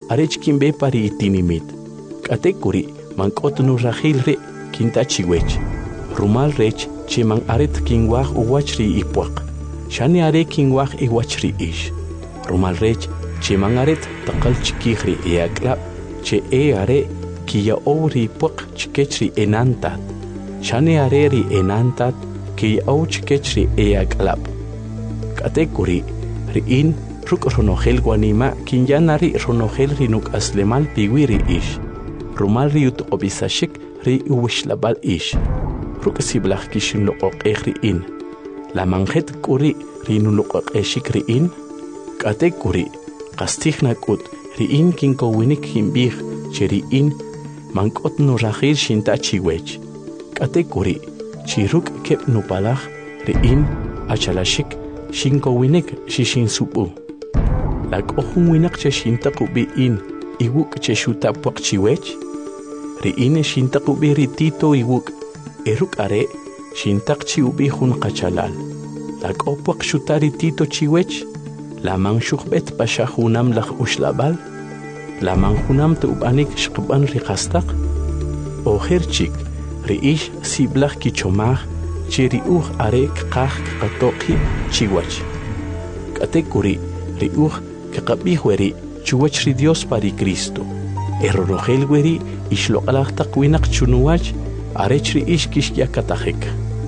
arech kimbe pari itinimit. Katekuri mankot nu rajilre kinta chiwech. Rumal rech che man aret kinwach uwachri ipwak. Shani are kinwach iwachri ish. Rumal rech che man aret takal chikihri eaklap che are kiya ori pwak chikechri enantat. Shani are ri enantat kiya au chikechri eaklap. Katekuri riin ruk ronogel guanima kinyanari ronogel rinuk aslemal piwiri ish. Rumal riut obisashik ri uwishlabal ish. Ruk siblach kishin loqoq riin. La manjet kuri rinu loqoq riin. Katekuri qastihna kut riin kinko winik himbih cheriin mankot no rajil shinta chiwech. Katekuri chiruk kep nupalach riin achalashik shinko winik shishin supu. Lak ohun winak che shinta kubiin iwuk che shuta pwak chiwech. Riin shinta kubi ritito iwuk eruk are shintak chi ubi hun qachalal. Lak opwak shuta ritito chiwech. La man shukhbet pasha hunam lach ushlabal. La man hunam tubanik shqban riqastaq. Oherchik riish siblach kichomach chiriuch are qaq qatoqi chiwach. Katekuri riuch kaqabih weri chuwach ri Dios pari Cristo. Errorogel weri ishloqalaq taqwinaq chunuwach arech riish kishyakatahek.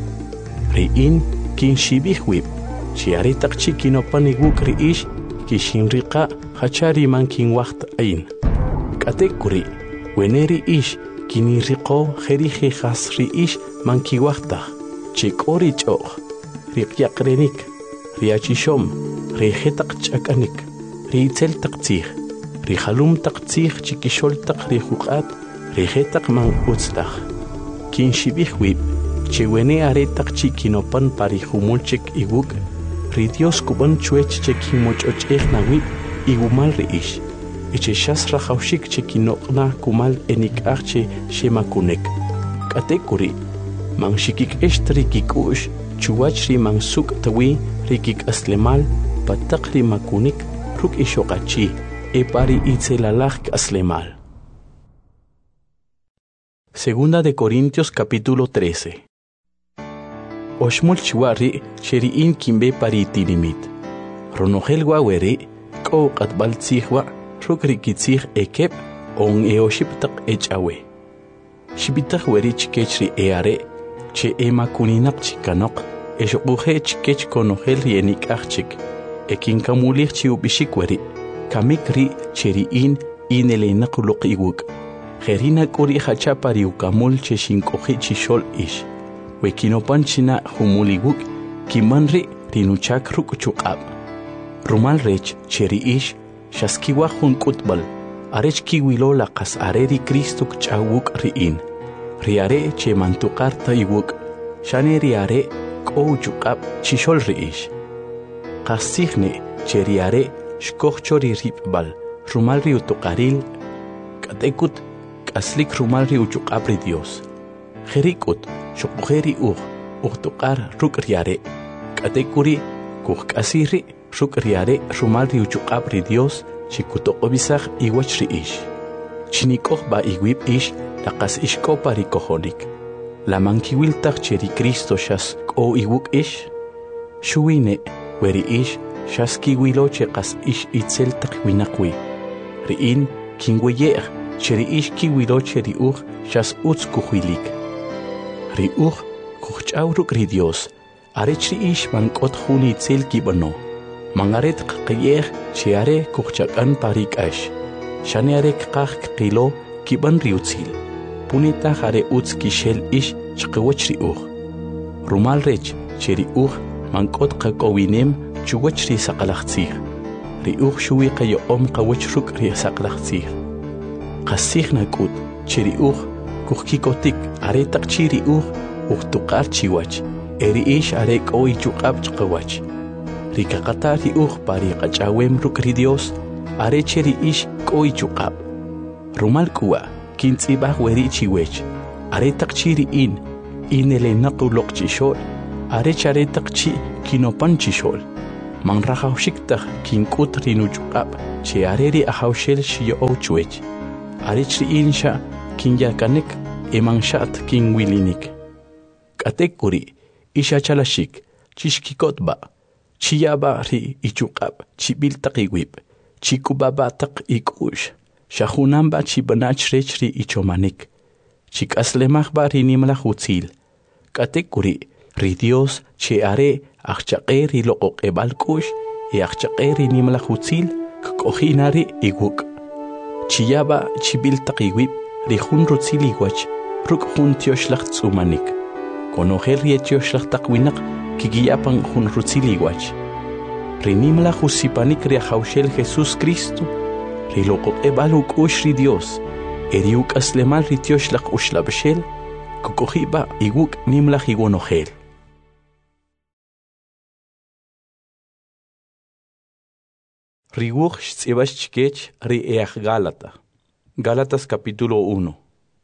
Riin kin shibih wib chi are taqchi kinopan iwuk riish kishin riqa hachari man kin waqt ain. Katekuri weneri ish kini riqo jerije khas riish man ki waqtah chikori choq riqyaqrenik riachishom rijetaq chakanik ritzel taqtzih rihalum taqtzih chikishol taq rijuqat rijetaq man utztaq kin shibih wib chewene are taqchi kinopan parijumulchik iwuk ri Dios kuban chuech che kimochochej nawib igumal riish eche shas rajawshik che kinoqna kumal enikaj che shemakunek. Katekuri man shikik eshtri kikush chuwach ri man suk tawi rikik aslemal pataq ri makunik ruk ishoqachi epari itzelalaj aslemal. Segunda de Corintios capítulo 13. Oshmul chiwari sheriin kimbe pari tinimit. Ronogel waweri ko qatbal tsikhwa ruk rikitzih ekep on eoshiptaq echawe. Shibitaq weri chikechri eare che emakuninaq chikanoq eshuquje chikech konogel rienik achik. Ekinkamulih chiubishik weri kamikri cheriin inelenaq luq iwuk. Gerina kuri hachapari ukamul che shinkoji chishol ish. Wekinopan china humuliwuk kimanri rinuchak ruk chuqab. Rumal rech cheri ish shaskiwa hun kutbal. Arech kiwilo laqas areri Cristo kchawuk riin. Riare che mantuqarta iwuk. Shane riare ko chuqab chishol riish. Qasihne cheriare shkochori ripbal. Rumal riutuqaril katekut aslik rumal riuchuqab ri Dios. Jerikut shukujeri tuqar ruk riare. Katekuri kuhkasiri ruk riare rumal riuchuqab ri Dios chikutoqobisaj iwach riish. Chinikoh ba iwib ish laqas ishko parikohonik. La mankiwiltaj cheri Cristo shas ko iwuk ish. Shuwine weri ish shas kiwilo cheqas ish itzel taqwinaqwi. Riin kinweyej cheri ish kiwilo cheri shas utz kuhuilik. Ri kuhchaw ruk ri Dios. Arech ri ish mankot huni itzel kibano. Mangaret qiyej chiare kuhchakan parik ash. Shane are qaq qilo kiban riutzil. Punita hare utz kishel ish chqewach ri Rumal rech cheri mankot qakowinem chuwach ri saqalaqtzih. Ri shuwi qayo qawach ruk ri saqalaqtzih. Qasih nakut cheri kuhkikotik are taqchiri tuqar chiwach. Eri ish are koy chuqab chqawach. Rikaqatari pari qachawem ruk ri Dios. Are cheri ish koy chuqab. Rumal kuwa kintzibaj weri chiwech. Are taqchiri inele naquloq chishol. Are chare taqchi kinopan chishol. man rajawshiktaj kinkut rinuchqab che areri ahawshel shiyo ochwech arich riinsha kinyakanek emanshat kinwilinik katekuri isha chalashik chishkikotba chiyaba ri ichuqab chibiltaqiwib chikubabataq ikush shahunamba chibanach rechri ichomanik chikaslemajba rinimlaj utzil katekuri ri Dios che are achchaqeri loqoqebalkush y achchaqeri rinimlaj utzil kkohinari iguk chiyaba chibiltaqiwib ri jun rutzil igwach ruk jun tioshlaj tzumanik konojel ri tioshlaj taqwinaq kigiyapan jun rutzil igwach rinimlaj usipanik ri ajawshel Jesús Cristo ri loqoqebal ukush ri Dios eri ukaslemal ri tioshlaj ushlabshel kkohiba iguk nimlaj igonojel Riwuj xtzibax chikech ri eaj Gálatas capítulo 1.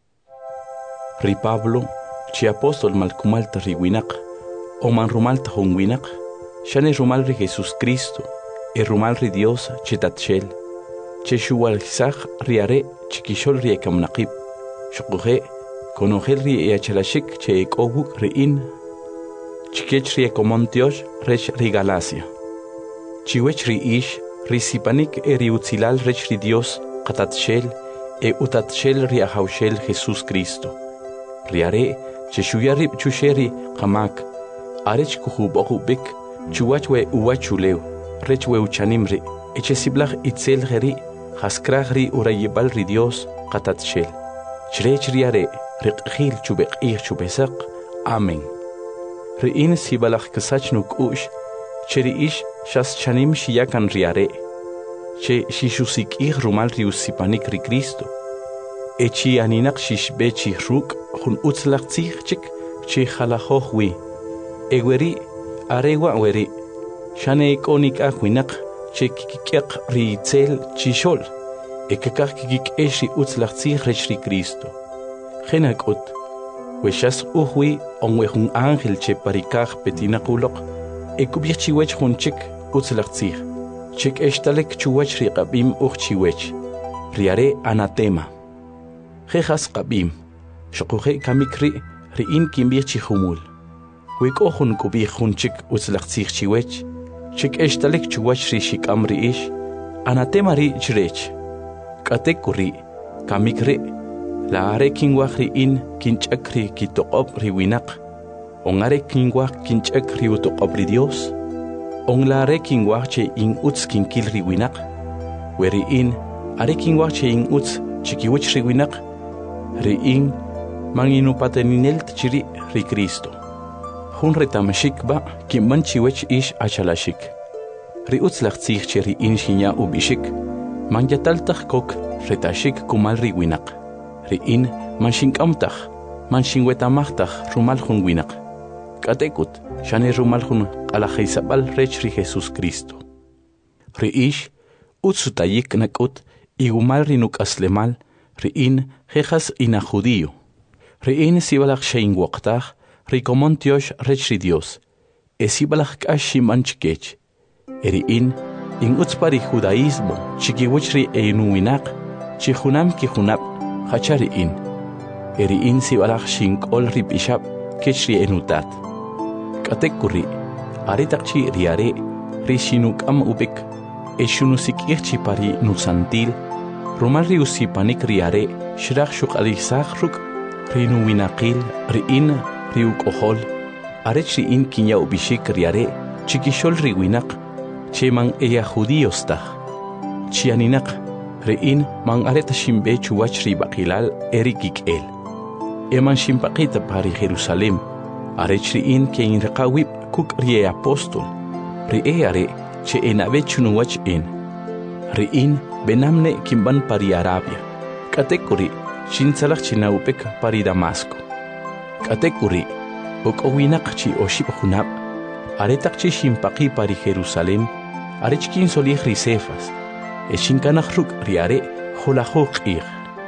Ri Pablo, chi apóstol malkumalta riwinaq, o man rumalta hunwinaq, shane rumal ri Jesús Cristo, e rumal ri Dios chitatshel, che shuwalxaj ri are chikishol ri ekamnaqib, shuquje, konojel ri eachalashik che ekoguk ri in, chikech ri ekomontiosh rech ri Galacia. Chiwech ri ish, Risipanik eri utzilal rech ri Dios qatatshel e utatshel ri ahawshel Jesús Cristo. Riare cheshuyarib chusheri qamak arech kuhubokubik chuwachwe uwachuleu rechwe uchanimri echesiblaj itzel geri haskraj ri urayibal ri Dios qatatshel. Chrech riare riqhil chubeqih chubesaq. Amen. Riin sibalaj kasachnuk ush cheri ish shas chanim shiyakan riare che shishusik rumal riusipanik ri Cristo echi aninak shishbe chi ruk jun utzlaq chik che khalahojwi egweri arewa weri shane ikonik akwinak che kikiq ri tzel chishol ekakak kikik eshi utzlaq rech ri Cristo genakut weshas uhwi onwe jun ángel che parikaj petinaquloq ekubirchiwech jun chik utzlaq chik eshtalek chuwach ri qabim uchchiwech riare anatema jejas qabim shoquje kamikri ri in kimbirchi humul weko jun kubij jun chik utzlaq chiwech chik eshtalek chuwach ri shikam ri ish anatema ri chrech katekuri kamikri la are kinwaj ri in kinchakri kitoqob ri winaq ongare kinwaj kinchakri utoqob ri Dios ongla are kinwaj che in utz kinkil ri winaq weri in are kinwaj che in utz chikiwich ri winaq ri in manginupateninel chiri ri Cristo jun retamashikba kimban chiwech ish achalashik ri utzlaq che ri in shinya ubishik manyataltaj kok retashik kumal ri winaq ri in manshinkamtaj manshinwetamajtaj rumal jun winaq katekut shane rumal jun qalajaysabal rech ri Jesús Cristo ri ish utzutayik nakut igumal ri nuk'aslemal ri in jejas ina judío ri in sibalaj sheinwaqtaj ri komontiosh rech ri Dios esibalaj k'aximan chikech eri in utzpa ri judaísmo chikiwich ri einuwinaq chijunam kijunab hachari in eri in sibalaj shink'ol ri b'ixab kech ri enutat katekuri aritaqchi riare ri shinuk'am ubik exunusik'ij chi pari nusantil rumal ri usipanik riare shraj shuq'alisaj ruk' ri nuwinaqil ri in ri uk'ojol arech ri in kinya ubishik riare chikixol ri winaq cheman eya judíos taj chianinaq ri in man areta shimbe chuwach ri baqilal eri kik'el eman shimpaqita pari Jerusalem arech ri in ke in riqawib kuk ri apóstol ri are che enabe chunuwach in ri in benamne kimban pari Arabia katekuri shintzalaj chinawpek pari Damasco katekuri ok'owinaq chi oshib junab aretaq chi shimpaqi pari Jerusalem arech kin solij ri Cefas shinkanaj ruk ri are jolajo q'ij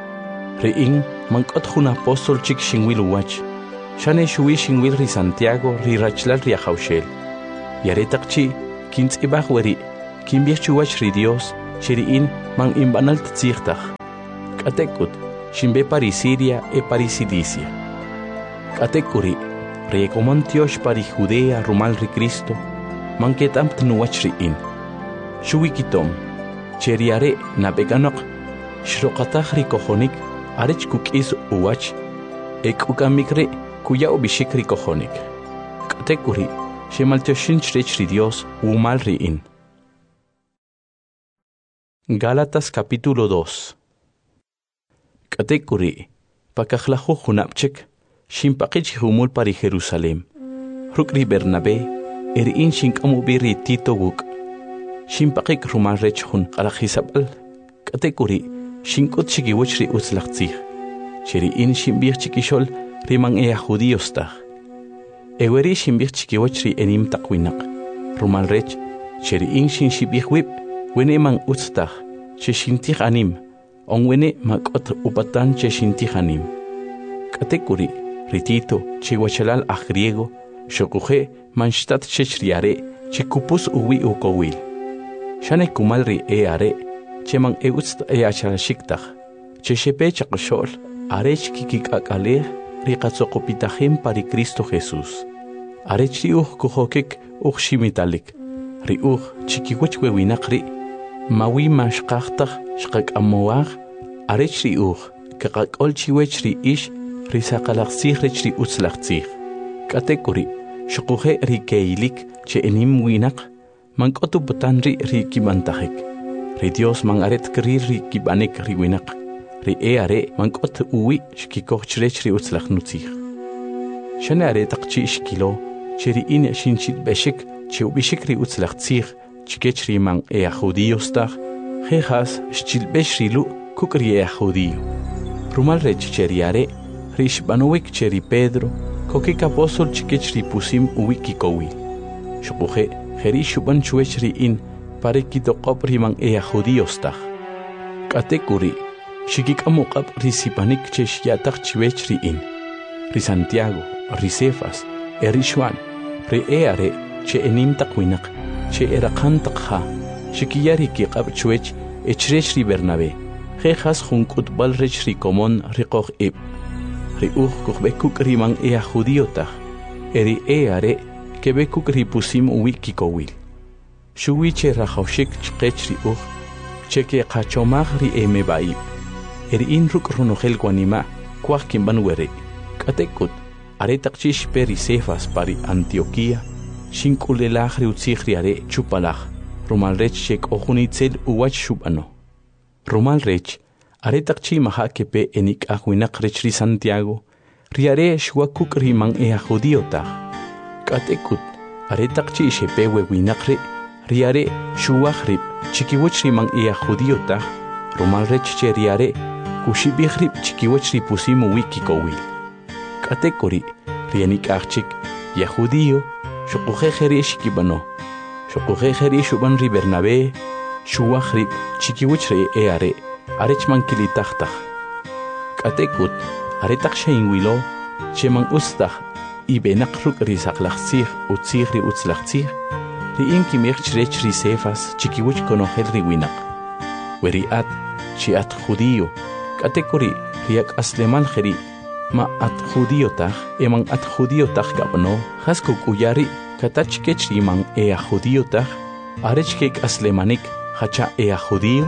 ri in mank'ot jun apóstol chik shinwil uwach shane shuwi shinwil ri Santiago ri rachlal ri ajawshel yaretaq chi kintz'ibaj weri kinb'ij chuwach ri Dios chiri'in man inb'anal tz'iqtaj k'atek'ut xinb'e pari Siria pari Cilicia k'atek'uri ri ekomon tiox pari Judea rumal ri Cristo man ket'am tnuwach ri'in xuwikitom cheri are nab'ek'anoq xroqataj ri kojonik arech kuk'is uwach ek'ukamik ri kuya ub'ixik ri kojonik k'atek'uri xemaltioxinch rech ri Dios umal ri'in. Gálatas capítulo 2. K'atek'uri pakajlaju junab'chik xinpaqich humul pari Jerusalén ruk' ri Bernabé ri'in xink'amub'i ri Tito wuk' xinpaqik rumal rech jun q'alajisab'al k'atek'uri xink'ut xikiwach ri utz laj tzij chiri'in xinb'ij chikixol ri man judíos taj eweri xinb'ij chikiwach ri enim taq winaq rumal rech chiri'in xinxib'ij wib' wene man utz taj che xintij anim onwene mak'ot upatan che xintij anim k'atek'uri ri Tito che wachalal aj griego xokuje man xtat chech ri are che kupus uwi ukowil xane kumal ri are che man utz achalaxik taj che xepe chaqxol arech kikik'ak'alej ri qatzoqopitajim pari Cristo Jesús arech ri uj kujokik uj ximitalik ri uj chikiwach wewinaq ri mawi maxqajtaj xqak'amowaj arech ri uj kaqak'ol chiwech ri ix ri saqalaqsij rech ri utz laj tzij k'atek'uri xokuje ri keilik che enim winaq man k'otu putan ri kib'antajik ri Dios man aret kri ri kib'anik ri winaq ri are man k'ot uwi xkikoj chrech ri utz laj nutzij xane are taq chi xkilo che ri'in xinchitb'exik che ub'ixik ri utz laj tzij chikech ri man judíos taj jejas xchilb'ex ri lu' kuk' ri judío rumal rech che ri are ri xb'anuwik che ri Pedro kokik apóstol chikech ri pusim uwi kikowil xokuje jeri xub'an chwech ri'in pare kitoqob' ri man judíos taj k'atek'uri xikik'amuq'ab' ri sipanik che xya'taj chiwech ri'in ri Santiago ri Cefas ri Xuan ri are che enim taq winaq che eraqan taq ja xikiya ri kiq'ab' chwech echrech ri Bernabé jejas jun k'utb'al rech ri komon ri qoj ib' ri uj kujb'ek kuk' ri man judío taj ri are keb'ek kuk' ri pusim uwi kikowil xuwi che rajawxik chqech ri uj che keqachomaj ri meb'a'ib' ri'in ruk' runojel wanima' kwaj kinb'an weri k'atek'ut are taq chi xpe ri Cefas pari Antioquía xink'ulelaj ri utzij ri are chupalaj rumal rech che k'o jun itzel uwach xub'ano rumal rech are taq chi maja kepe enik'aj winaq rech ri Santiago ri are xwa kuk' ri man judío taj k'atek'ut are taq chi xepe we winaq ri are xuwaj rib' chikiwach ri man judío taj rumal rech che ri are kuxib'ij rib' chikiwach ri pusim uwi kikowil k'atek'uri ri enik'aj chik judío xokuje jeri xikib'ano xokuje jeri xub'an ri Bernabé xuwaj rib' chikiwach ri are arech man kilitaj taj k'atek'ut are taq xeinwilo che man utz taj ib'enaq ruk' ri saqlaj tzij utzij ri utz laj tzij ri'in kimej chrech ri Cefas chikiwach konojel ri winaq weri at chi at judío k'atek'uri ri ak'aslemal jeri ma at judío taj man at judío taj kab'no jas kuk'uya ri katach kech ri man judío taj arech kek'aslemanik jacha judío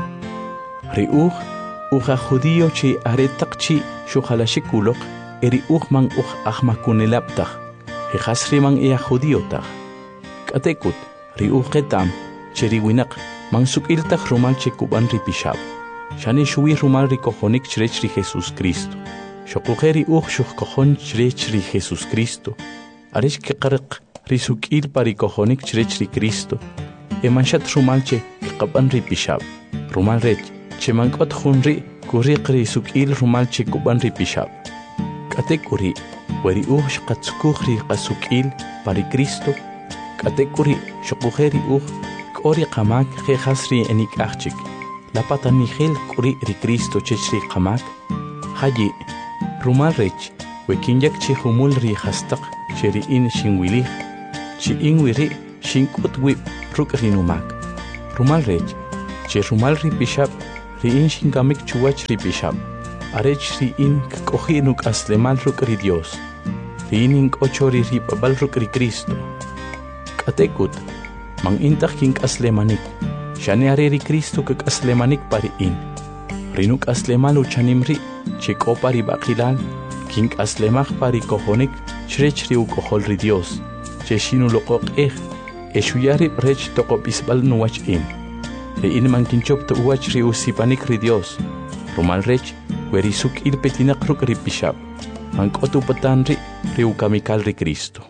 ri uj uja judío che are taq chi xujalaxik uloq ri uj man uj ajmakunelab' taj jejas ri man judío taj k'atek'ut ri uj qetam che ri winaq man suk'il taj rumal che kub'an ri pixab' xane xuwi rumal ri kojonik chrech ri Jesús Cristo xokuje ri uj xujkojon chrech ri Jesús Cristo arech keqaraq ri suk'il pari kojonik chrech ri Cristo manxat rumal che qab'an ri pixab' rumal rech che man k'ot jun ri kuriq ri suk'il rumal che kub'an ri pixab' k'atek'uri weri uj xqatzukuj ri qasuk'il pari Cristo k'atek'uri xokuje ri uj k'o ri qamak jejas ri enik'aj chik lapatanijel k'uri ri Cristo chech ri qamak jayi rumal rech wekinyak chi humul ri jastaq che ri'in xinwilij chi'in wiri xink'ut wib' ruk rinumak. Rumal rech, che rumal ripishab, riin shingamik chuwach ripishab. Arech riin kkohi nuk aslemal ruk ri Dios. Riin inkochori ripabal ruk ri Cristo. Katekut, mang intah king aslemanik. Shane are ri Cristo kak aslemanik pariin. Rinuk aslemal uchanimri, che kopari bakilal, king aslemach pari kohonik, chrech riu kohol ri Dios. Che shinu lokok Eshuyari rech tokop isbal nuwach in. Riin man kinchop to uwach riu sipanik ri Dios. Rumal rech, werisuk il petinak ruk ri pishab. Mankotu patanri riu kamikal ri Cristo.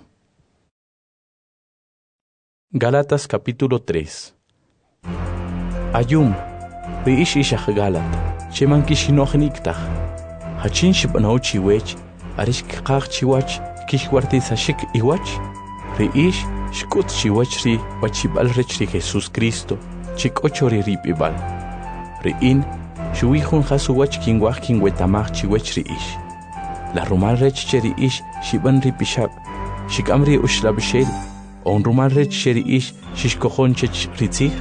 Gálatas capítulo 3. Ayum, riish ishach Galat, cheman kishinochniktach. Hachin shibanaw chiwech, arish kikach chiwach, kishwarti sashik iwach. Riish shkut chiwach ri wachibal rech ri Jesus Cristo, chikochori ripibal. Riin, shuihun hasuwach kingwach kingwetamach chiwech riish. La rumal rech cheri ish shiban ripishab, shikamri ushlabshel, on rumal rech cheri ish shishkohon chech ritzich.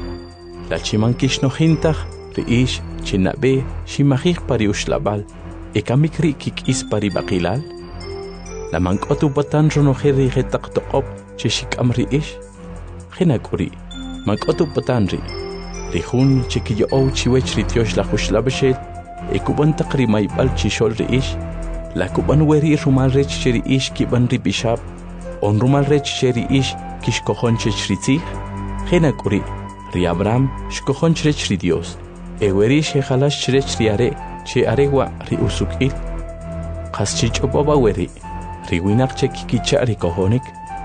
La chiman kishnojintach riish chinabe shimahich pari ushlabal, ekamikri kik is pari bakilal. La mankotu batan ronoheri hetak tokop cheshikamri ish. Hinakuri, mankotu batanri. Rihun chikiyo ou chiwech rityosh la ushlabshel, ekuban takri maibal chishol riish. La kuban weri rumal rech cheri ish kiban ripishab, on rumal rech cheri ish kishkohon chech ritzich. Hinakuri, ri Abraham shkohon chech ri Dios. Weri shehalash chech ri are, che arewa ri usukil. Kaschich oboba weri, ri winak che kikicha ri kohonik,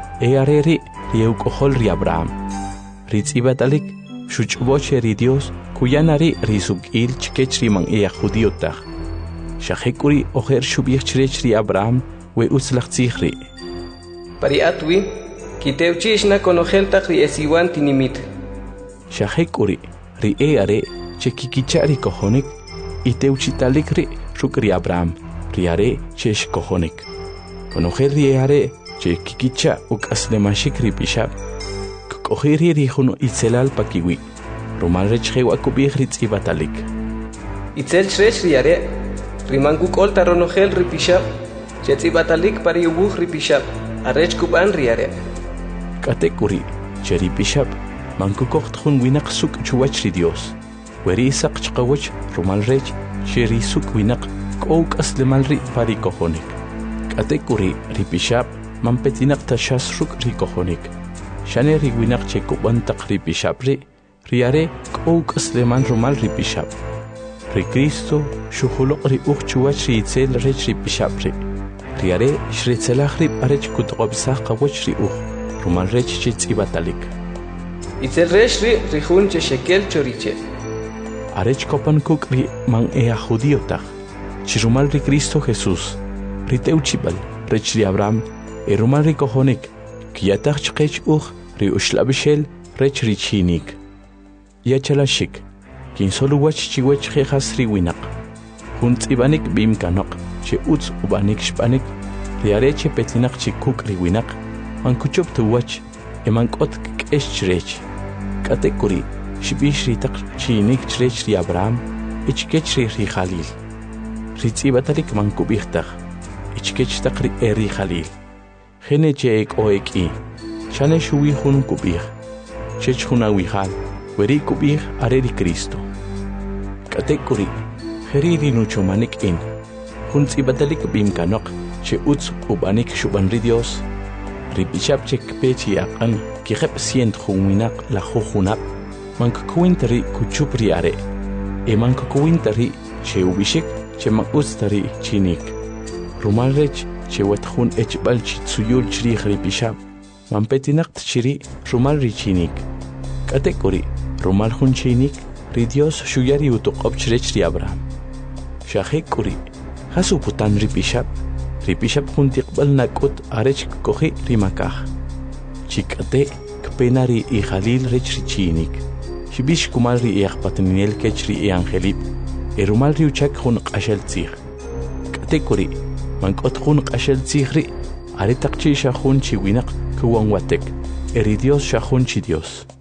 are ri eukohol ri Abraham. Ritzibatalik, shuchboche ri Dios, kuyanari ri sukil chkech ri man judiotach. Shahekuri oher shubich chirech ri Abraham we uslach zichri. Pari atwi, kiteuchish na konoheltak ri esiwan tinimit. Shahekuri ri are che kikicha ri kohonik, iteuchitalik ri shuk ri Abraham, ri are che shkohonik. Konoher ri are che kikicha uk aslemashik ri pishab. Koheri ri huno itzelal pakiwi, rumal rech hewa kubich ritzibatalik. Itzel chrech ri are, Rimanku kolta ronohel ripishab, chetzibatalik pari ubuh ripishab, arech kuban riare. Katekuri, cheripishab, manku kochtun winak suk chuwach ri Dios. Weri isak chkawach rumal rech, cheri suk winak kouk aslemal ri pari kohonik. Katekuri ripishab, mampetinak tashas ruk ri kohonik. Shane ri winak che kuban tak ripishab ri, riare kouk asleman rumal ripishab. Ri Cristo shuhulok ri uchchuwach ri itzel rech ri pishabri. Riare shritzelach ri parech kutqobsach qawach ri rumal rech chitzibatalik. Itzel rech ri rihun che shekel choriche. Arech kopan kuk ri man judiotach. Chirumal ri Cristo Jesus. Ri teuchibal rech ri Abraham. Rumal ri kohonik. Kiyatach chqech ri ushlabishel rech ri chinik. Yachalashik. Kin solo wach chiwech jejas ri winak. Hunt ibanik bim kanok, che uts ubanik shpanik, riare che petinak che kuk ri winak, man kuchop tu wach, emankot kesh chrech. Katekuri, shibish ritak chinik chrech ri Abraham, ichkech ri Khalil. Ritzibatarik man kubichtach, ichkech tak ri Khalil. Hene che ek oeki, shane shuwi hun kubich, chech huna wihal, weri kubich are ri Cristo. Katekuri, heriri nuchomanik in. Hunt ibadalik bim kanok, che uts ubanik shuban ri Dios. Ripishab chek pechi akan, kihep sient huminak la huhunap. Mank kuintari kuchupri are. Mank kuintari che ubishik, che mank ustari chinik. Rumal rech, che wethun echbal chitsuyul chri ripishab. Mampetinak chiri, rumal ri chinik. Katekuri, rumal hun chinik. Ri Dios shuyari utoqob chrech ri Abraham. Shahekuri, hasu putan ripishab juntiqbal nakut arech kohi rimakaj. Chikate kpenari i Khalil rech ri chinik. Shibish kumal ri iaqpatninel kech ri angelip. Erumal ri uchak hun qashel tzig. Katekuri, mankot hun qashel tzigri, aretaqchi shahun chi winak kuwan watek. Eri Dios shahun chi Dios.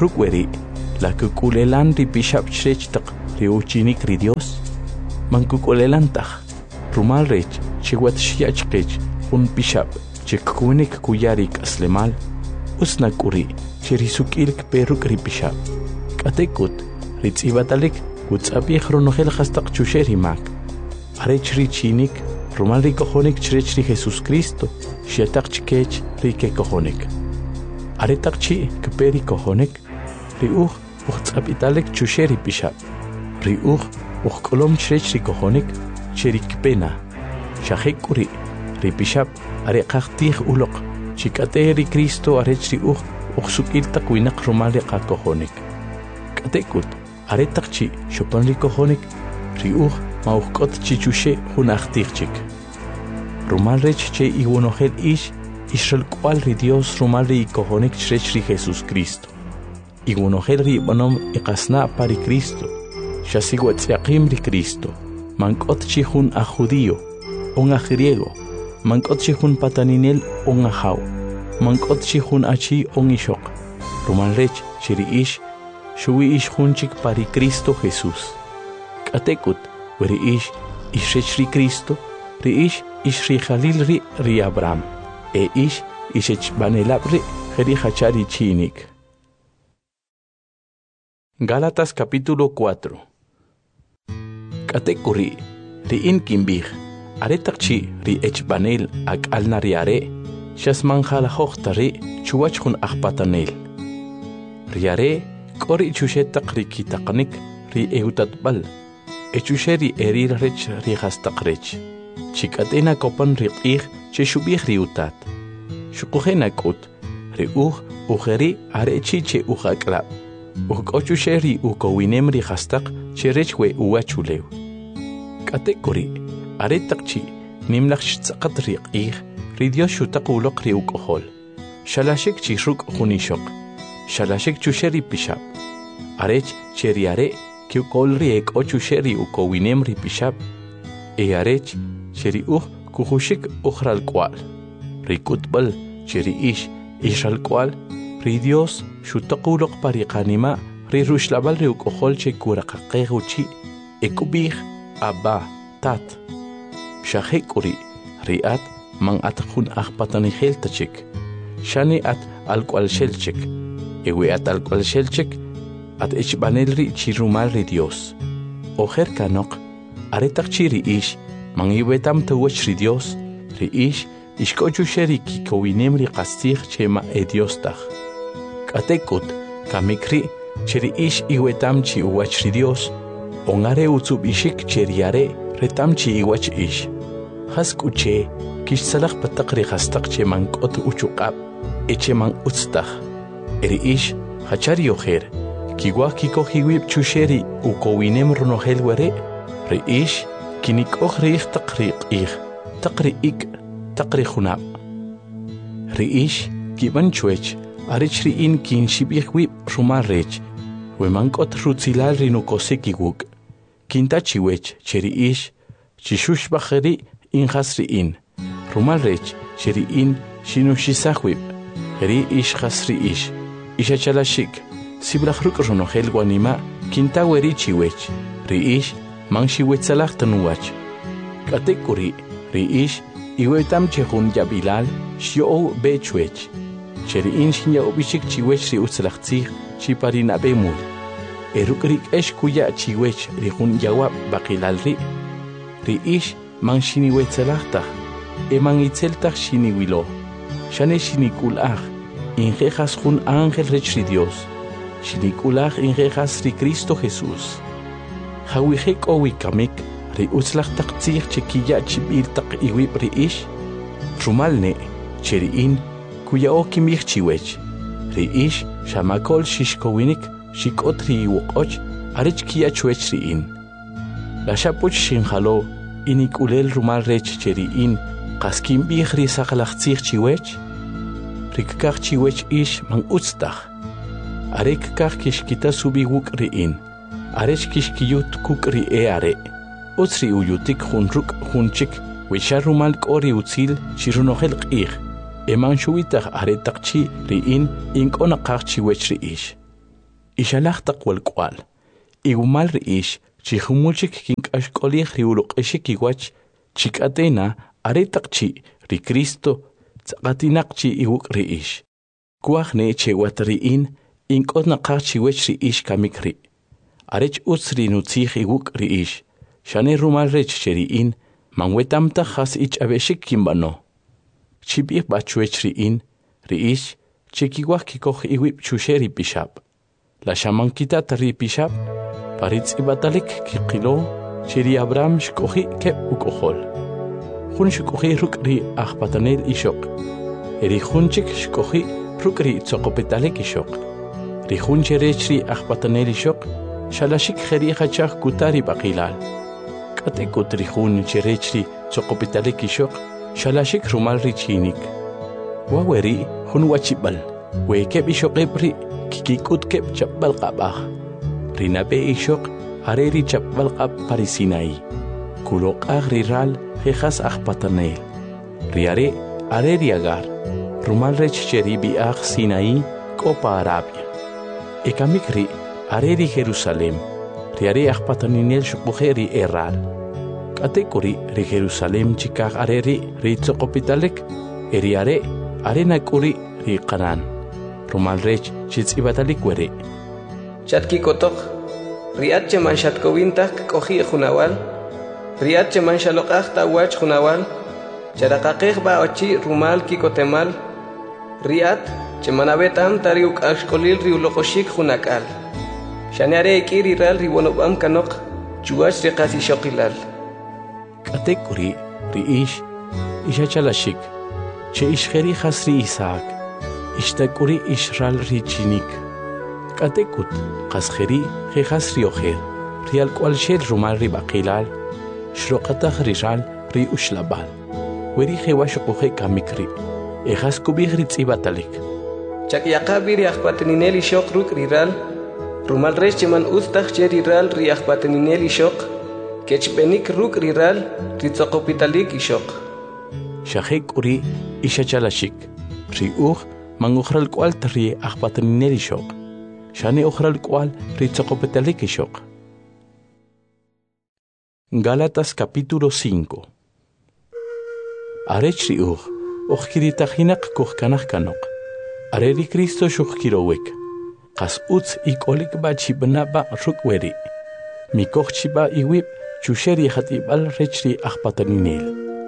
rukweri la kukulelan ri bishap chrech taq ri uchinik ri Dios man kukulelan taq rumal rech chiwat shiachqech un bishap chikunik kuyarik aslemal usna kuri chirisukilk peruk ri bishap katekut ritzibatalik utsabi khronohel khastaq chusheri mak arech ri chinik rumal ri kojonik chrech ri Jesus Cristo shetaq chkech ri ke kojonik aretaq chi kperi kojonik ri utsabitalek chusheri bishap ri kolom chrech ri kojonik cherik pena shahekuri ri bishap are qaqtih uloq chikate ri Cristo arech ri sukiltaq winaq rumal ri kojonik katekut aretaq chi shopan ri kojonik ri mauqot chichushe hunaqtiqchik rumal rech che iwonojel Israel cual ri Dios rumal ri kojonik chrech ri Jesus Cristo iwonojel ri bonom iqasna pari Cristo shasiwatziaqim ri Cristo mankot chi hun a judío un a griego mankot chi hun pataninel un a jaw mankot chi hun achi un ishok rumal rech chiri shuwi hunchik pari Cristo Jesús katekut weri ishrech ri Cristo ri ishri Jalil ri Abraham ishech banelab ri jeri hachari chinik. Gálatas capítulo 4. Katekuri ri inkimbih aretaqchi ri echbanel ak alnariare shasman jalahokta ri chuwachhun akpatanel riare kori chushetaq ri kitaqnik ri eutatbal echusheri erir rech ri hastaqrech chikatena kopan ri qih cheshubih ri utat shuqujena kut ri ujeri arechi che ujaklab ukochusheri ukowinem ri hastaq cherech we uachulew katekuri aretaqchi nimlach tsaqat ri qih ri Dios shutaqulaq ri ukohol shalashik chi ruk junishok shalashik chusheri pishap arech cheriare que kolri ek ochusheri ukowinem ri pishap arech cheri kuhushik ukhral kwal ri kutbal cheri ishal kwal ri Dios shutaqulaq pariqanima ri rushlabal ri ukohol che kuraqaqeguchi ekubih abba tat shahekuri riat man atkhun akhpatani heltachik shani at alkwal shelchik ewe at alkwal shelchik at echbanel ri chirumal ri Dios ojer kanok aretaq chiri man iwetam tawach ri Dios ri ishkochu sheri kikowinem ri qastig chema Dios tag katekut kamikri chiri iwetam chi uwach ri Dios ongare utsubishik cheriare retam chi iwach haskuche kishsalaq pataqri qastaq cheman qot uchuqab echeman utstag eri hachari ojer kiwa kikohiwib chusheri ukowinem ronojel were ri kinikoj ri taqri taqri junab ri kiban chuech arech ri kinshibih wib rumal rech weman qot rutzilal ri nukosikiwuk kintachiwech cheri chishush bajeri hasri rumal rech cheri shinushisahwib eri hasri ishachalashik sibrahruk ronojel guanima kintaweri chiwech ri man shiwetsalaq tanuwach katekuri ri iwetam chehun yabilal shio bechuech cheri shinya obishik chiwech ri utsalaqtzig chiparina bemul erukrik kuya chiwech ri hun yawab baqilal ri man shiniwetsalaqtaq eman itzeltaq shiniwilo shane shinikulaj injejas jun ángel rech ri Dios shinikulaj injejas ri Cristo Jesús hawihek owikamik ri utzlaqtaqtzig chikiya chibiltaq iwib ri rumalne cheri kuya okimij chiwech ri shamakol shishkowinik shikotri iwoqoch arech kiya chuech ri la shapuch shinjalo inikulel rumal rech cheri qaskim bih ri saqlaqtzig chiwech rikkaq chiwech man utztaq arekkaq kishkita subiwuk ri arech kishkiyut kuk ri are utzri uyutik junruk junchik wisha rumal k'ori utzil chirunojel q'ij eman shuwitaq aretaqchi ri inq'onaqaq chiwech ri Ixalaqtaq walq'wal. Igumal ri'ix chijumulchik kink'axk'olij riuluq'ixik iwach chik'atena aretaq chi ri Cristo tz'aqatinaq chi iwuk' ri'ix. Kuaj ne chewat ri'in ink'ot naqaj chiwech ri'ix kamik ri'. Arech utz ri nutzij iwuk' ri'ix. Xane rumal rech che ri'in manwetamta jas ich'abexik kimbano. Chib'ij b'achwech ri'in ri'ix chekiwaj kikoj iwib' chuxe ri pixab'. La xamankitat ri pixab' paritz'ibatalik kiqilo che ri Abraham xk'oji keb' uk'ojol. Jun xk'oji ruk' ri ajpatanel ixoq. Ri jun chik xk'oji ruk' ri tzoqopetalik ixoq. Ri jun cherech ri ajpatanel ixoq xalaxik jeri jachaj kutari b'aqilal. K'atekut ri jun cherech ri tzoqopetalik ixoq xalaxik rumal ri chinik. Waweri jun wachib'al we keb' ixoqeb' ri kikik'ut keb' chapb'al q'ab'aj. Ri nab'e ixoq are ri chapb'al q'ab' pari Sinaí. Kuloq'aj ri ral jejas ajpatanel. Ri are ri Agar. Rumal rech che ri b'i'aj Sinaí k'opa Arabia. Ekamik ri are ri Jerusalem. Ri are ajpataninel xuk'uje ri Eral. K'atek'uri ri Jerusalem chikaj are ri tzoqopitalek. Eri are nak'uri ri Canaan. Rumal rech chitz'ibatalik weri. Chatkikotoq ri'at cheman xatkowintaj k'oji' junawal. Ri'at cheman xaloq'aj ta'wach junawal. Charaqaqej ba'ochi rumal kikotemal. Ri'at cheman abetam tari uk'axk'olil ri uloqoxik junak'al. Xaneare ik'i riral ri wonob'am kanoq chuwach ri qas ixoqilal. K'atek'uri ri'ix ixachalaxik che ixjeri jas ri Isaac. Ixtak'uri ixral ri chinik. K'atekut qasjeri jejas ri ojer. Ri alk'wal xel rumal ri b'aqilal. Xroqataj ri ral ri uxlabal. Weri jewa xuquje kamik ri. Ejas kubij ri tz'ibatalik. Chakyaqabi ri ajpateninel ixoq ruk' ri ral. Rumal rech cheman uztaj che ri ral ri ajpateninel ixoq. Kechb'enik ruk' ri ral ri tzoqopitalik ixoq. Xajek'uri ixachalaxik. Ri uj man ujral k'wal ri ajpateninel ixoq. Xane ujral k'wal ri tzoqopitalik ixoq. Gálatas capítulo 5. Arech ri uj kiritajinaq kujkanaj kanoq. Are ri Cristo xujkirowek. Qas utz ik'olik ba chib'naba ruk' weri. Mikoj chiba iwib' chuxe ri jat'ib'al rech ri ajpateninel.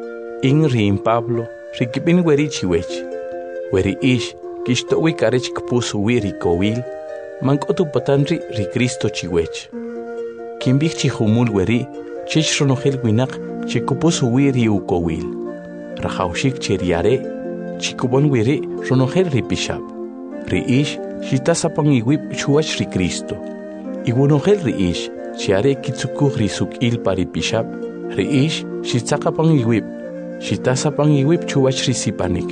In rin Pablo rikib'in weri chiwech. Weri ix kixto'wik arech kpus wi ri kowil. Mank'otu patan ri Cristo chiwech. Kinb'ij chijumul weri chich ronojel winaq chikupus wi ri ukowil. Rajawxik che ri are chikubon weri ronojel ri pixab. Ri ix xitasapan iwib' chuwach ri Cristo. Iwonojel ri ix chi are kitzukuj ri suk'il pari pixab. Ri ix xitzaqapan iwib' xitasapan iwib' chuwach ri sipanik.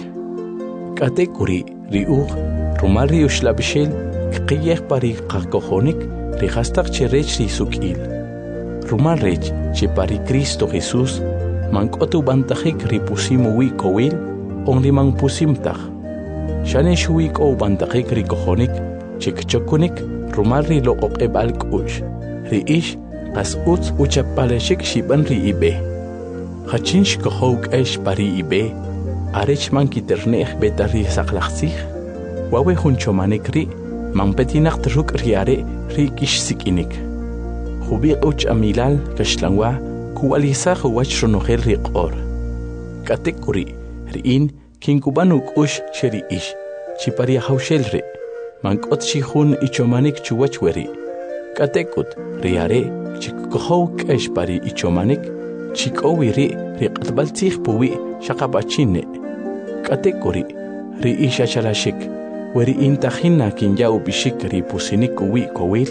K'atek'uri ri uj rumal ri uxlab'ixel kqiyej pari qakojonik ri jastaq che rech ri suk'il. Rumal rech che pari Cristo Jesús mank'otu bantajik ri pusim wi kowil on ri manpusimtaj. Xane xuwi k'o bantajik ri kojonik che kchokunik rumal ri loq'oq'eb'al k'u'x. Ri ix qas utz uchapalexik xib'an ri ib'e. Jachin xkojow k'ex pari ib'e arech man kiternej beta ri saqlajtzij. Wawe jun chomanik ri manpetinaq ruk' ri are ri kixsik'inik. Jubiq uch amilal kaxlanwa kuwalisaj wach ronojel ri q'or. K'atek'uri ri'in kinkuban uk'ux che ri ix chipari jawxel ri. Mank'ot xi jun ichomanik chuwach weri. K'atek'ut ri are chikkojow k'ex pari ichomanik chik'owi ri q'atb'al tzij puwi xaqab'achine. K'atek'uri ri ix achalaxik weri intajina kinyaw b'ixik ri pusinik uwi kowil.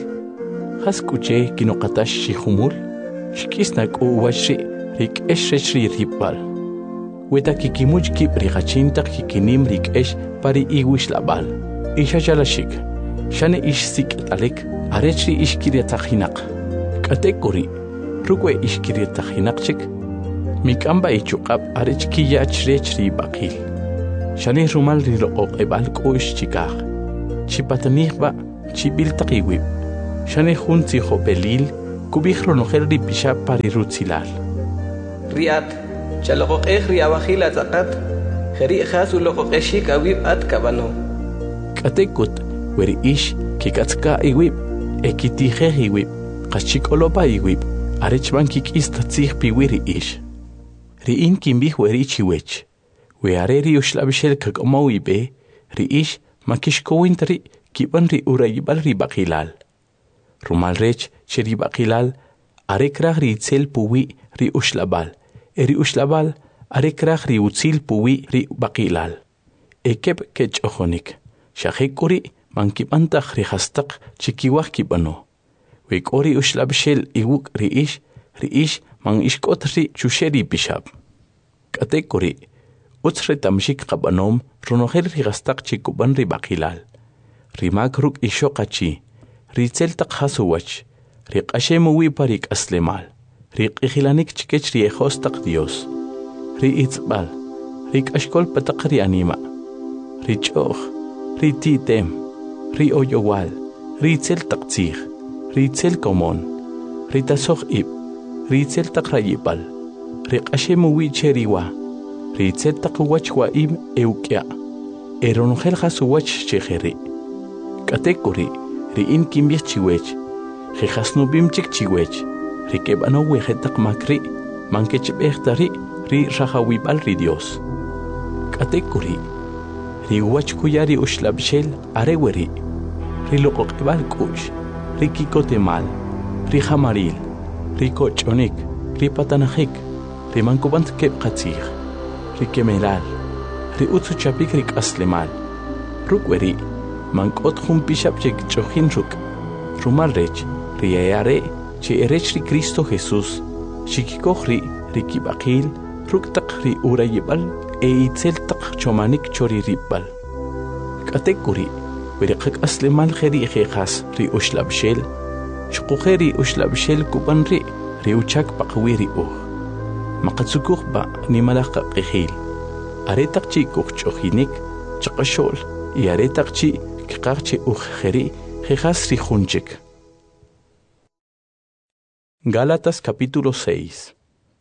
Jas k'uche kinoqatax xijumul xk'is nak'u wach ri k'ex rech ri rib'al. Weta kikimuch kib' ri jachintaq kikinim ri k'ex pari iwixlab'al. Ix achalaxik xane ix sik't'alik arech ri ix kiritajinaq. K'atek'uri ruk'we ix kiritajinaq chik mik'amba ichuq'ab' arech kiyach rech ri b'aqil. Xane rumal ri loq'oq'eb'al k'u'x chikaj. Chipatanij ba chibil taqiwib. Shane jun tijo belil, kubijro nojer ripisha pari rutzilal. Riat, chaloqoqej riabajil atzakat, jeri jasu loqoqeshik awib at kabano. Katekut, weri ish, kikatzka iwib, ekitije iwib, kachikolopa iwib, arechban kikista tzig piwiri ish. Riin kimbih weri chiwech, we areri ushlabishel kakomawi be, ri ish makishkowintri kiban ri urayibal ri bakilal. Rumal rech che ri bakilal, arekrag ri itzel puwi ri ushlabal, eri ushlabal arekrag ri utzil puwi ri bakilal. Ekep kech ojonik, shahekuri mankibantag ri hastak chikiwag kibano. Wek ori ushlabishel iwuk ri ish man ishkot ri chusheri bishab. Katekuri, utsre tamshik kabanom runoher ri gastak chikuban ri bakilal. Ri makruk ishokachi, ri tseltak hasuwach, ri qashemu wiparik aslemal, ri qihilanik chikech ri ejostak Dios, ri itzbal, ri kashkol patak ri anima, ri choch, ri titem, ri oyowal, ri tseltak tzig, ri tsel komon, ri tasok ib, ri tseltak rayipal, ri qashemu wicheriwa, ri tseltak wachwa im eukya, eronogel hasuwach chejeri. Katekuri, ri in kimbich chiwech, ri hasnubim chik chiwech, ri kebano wejetak makri, mankech bechtari, ri rajawibal ri Dios. Katekuri, ri wachkuyari ushlabshel areweri, ri loqokebal kush, ri kikotemal, ri hamaril, ri kochonik, ri patanajik, ri mankubant kebkatzig, ri kemelal, ri utsuchapik ri kaslemal, rukweri, mankot jun bishap chek chojin ruk, rumal rech, ri ayare, che erech ri Cristo Jesús, shikikoh ri kibakil, ruk tak ri urayibal, itzel tak chomanik chori ribal. Katekuri, berikak aslemal jeri ejejas ri ushlabshel, shukujeri ushlabshel kuban ri uchak pakwiri Makatsukuk ba ni malaka qihil, aretak chi kuchjojinik, chakashol, y aretak chi kikakchi ujjeri, jejas ri junchik. Gálatas capítulo 6.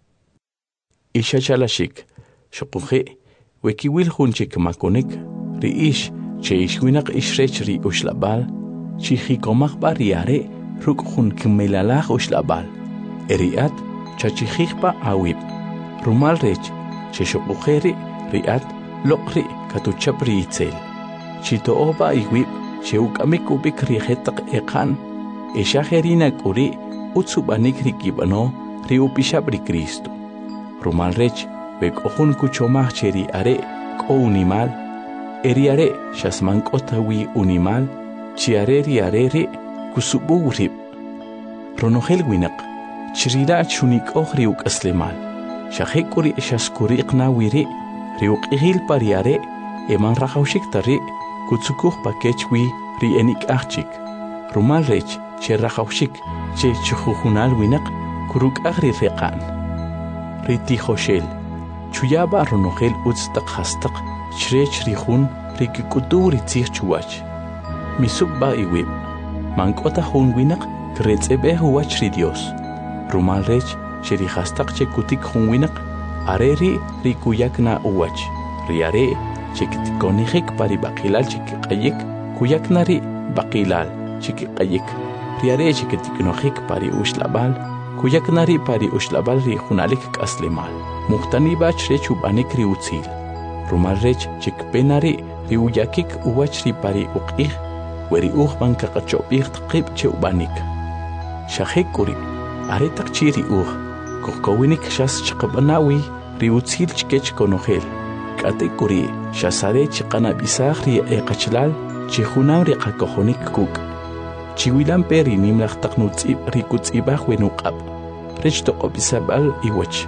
Isha chalashik, shokuje, wekiwil junchik makonik, ri ish, che ishwinak ishrech ri ushlabal, chi hikomak bariare, ruk jun kimelalach ushlabal, eriat, chachijikpa awib, rumal rech, che shokujeri, riat, lokri, katuchapri itzel, chito oba iwib, che ukamik ubik rijetak ekan, eshajerina kuri, utsubanik rikibano, ri upishab ri Cristo. Rumal rech, bek ojun kuchomach cheri are, ko unimal, eri are, shasman kotawi unimal, chi are ri kusubu urib. Ronogel winak, chirira chunik ri uk aslemal, shahekuri eshaskuri iqnawiri, ri uk ihil pariare, eman rajaushik tari, kutsukuh pakechwi ri enik achik. Rumal rech, che rajaushik, che chujunal winak, kuruk agri reqan. Riti Joshel, chuyaba ronogel utstak hastak, chrech rihun, rikikutu ritzich chuach. Misubba iwib, mankota hun winak, kretzebe huach ri Dios. Rumal rech, sheri hastak che kutik hun winak, areri rikuyakna uach. Riare, chekitikonijik pari bakilal chikikayik, kuyaknari bakilal chikikayik. Riare chekitiknojik pari ushlabal, kuyaknari pari ushlabal ri junalik kaslemal. Muhtani bach rech ubanik ri utzil. Rumal rech chikpenari ri uyakik uwach ri pari uqih, weri uhban kakachopih tqib che ubanik. Shahekuri, aretak chi ri kokowinik shas chikabanawi ri utzil chikech konogel. Katekuri, shasare chikanabisag ri eqachlal, chihunam ri kakojonik kuk. Chiwilan peri nimlach taknutzib rikutzibah wenuqab, rech toqobisabal iwach.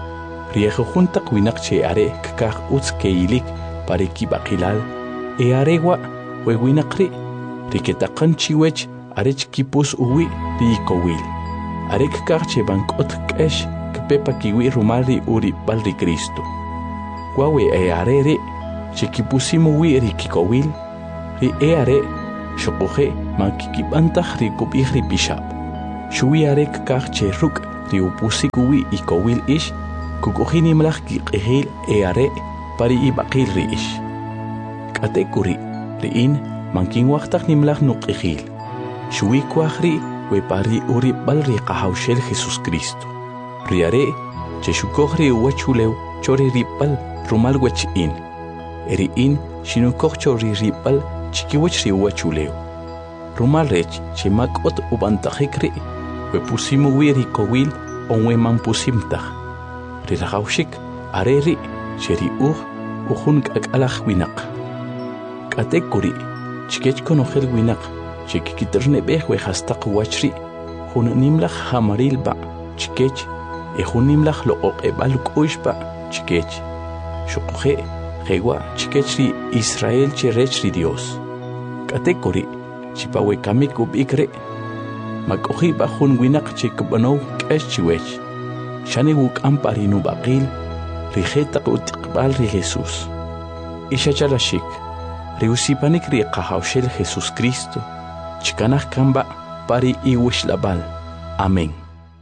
Riejojuntak winak che are kakaj utz keilik pareki bakilal, e arewa wewinakri, riketakan chiwech arech kipus uwi riikowil. Are kakaj che bankot kesh kpepa kiwi rumari uri balri Cristo. Guawe e arere che kipusimu wi rikikowil, ri e are Xoqoje mankikib'antaq rikub'ij ripixab'. Xuwi arek kaq che ruk' riupusikuwi ikowil ix kuk'uji nimlaj kiq'ijil are pari ib'aqil ri'ix. K'ate kuri ri'in mankinwaqtaq nimlaj nuq'ijil. Xuwi kuaj ri' we pari urib'al riqajawxel Jesucristo. Ri are che xukoj ri uwachulew chori rib'al rumal wech'in. Ri'in xinukoj chori rib'al chikiwach ri uwachulew. Rumal rech che mak'ot ub'antajik ri' we pusimuwi rikowil onwe man pusimtaj. Ri rajawxik are ri' che ri ujun k'ak'alaj winaq. K'ate kuri chikech konojel winaq che kikitrneb'ej we jastaq wach ri' jun nimlaj jamaril ba' chikech jun nimlaj loq'oq'eb'al k'u'x ba' chikech. Xuqoje jewa' chikech ri Israel che rech ri Dios. K'ate kuri chipawe kamik ub'ik ri' mak'oji ba' jun winaq che kib'anow k'ex chiwech. Xani wuk'am pari nub'aqil ri jetaq ut'iqb'al ri Jesús. Ixachalaxik ri usipanik ri qajawxel Jesucristo chikanaj kanba' pari iwixlab'al. Amén.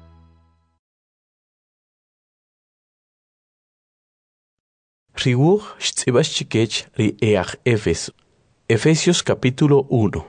Riwuj xtz'ib'ax chikech ri eaj Éfeso. Efesios capítulo 1.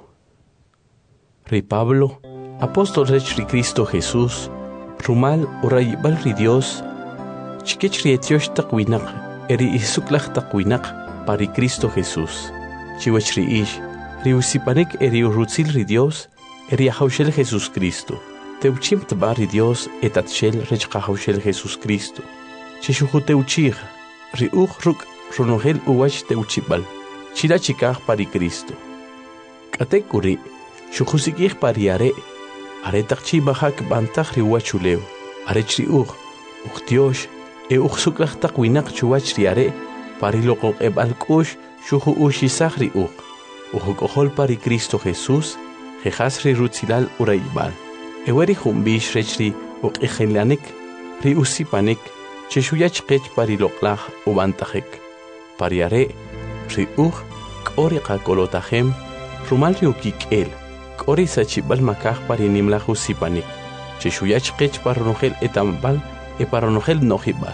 Ri Pablo, apóstol rech ri Cristo Jesús, rumal urayib'al ri Dios, chikech ri etyoxtaq winaq eri isuklaj taq winaq pari Cristo Jesús. Chiwech ri ix, ri usipanik eri urutzil ri Dios, eri ajawxel Jesucristo. Teuchim tba ri Dios etatxel rech qajawxel Jesucristo. Chixuju teuchij, ri ruk' runojel uwach teuchib'al, chila chikaj pari Cristo. K'ate kuri, xujusikij pari are taq chi bajak b'antaj ri uwachulew, arech ri tiox, suklaj taq winaq chuwach ri are pari loq'oq'eb'al k'u'x xuju uxisaj ri ujuk'ojol pari Cristo Jesús, jejas ri rutzilal urayib'al. Ewe ri junb'ix rech ri uq'ijilanik, ri usipanik, che xuyach qech pari loq'laj ub'antajik. Pari are ri k'o ri qak'olotajem rumal ri ukik'el, k'o ri sachib'al makaj pari nimlaj usipanik, che xuyach qech par runojel etamab'al par runojel nojib'al.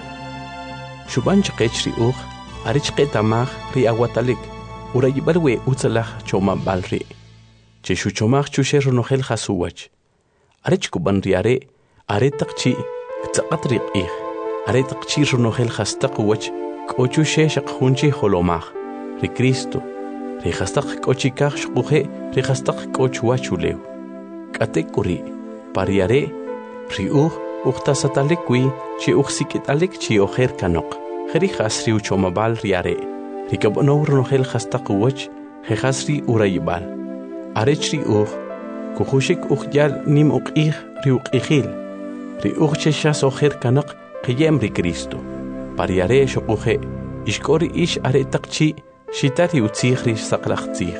Xub'an chqech ri arech qetamaj ri awatalik, urayib'al we utzalaj chomab'al ri', che xuchomaj chuxe runojel jasuwach. Arech kub'an ri are taq chi ktz'aqat ri q'ij, are taq chi runojel jastaq uwach k'o chuxe xaq jun chi jolomaj, ri Cristo, ri jastaq k'o chikaj xquje ri jastaq k'o chuwach ulew. K'ate kuri pari are ri uqtasatalik wi chi uqsik'italik chi ojer kanoq, jeri jas ri uchomab'al ri are, ri kab'onow runojel jastaq uwach jejas ri urayib'al. Arech ri kujuxik yal nim uq'ij ri uq'ijil, ri che xas ojer kanaq qiyem ri Cristo. Pari are xoquje ixk'o ri ix are taq chi xita ri utzij ri saqlaj tzij.